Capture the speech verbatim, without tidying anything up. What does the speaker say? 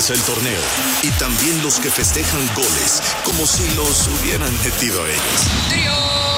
empieza el torneo. Y también los que festejan goles como si los hubieran metido ellos. ¡Trío!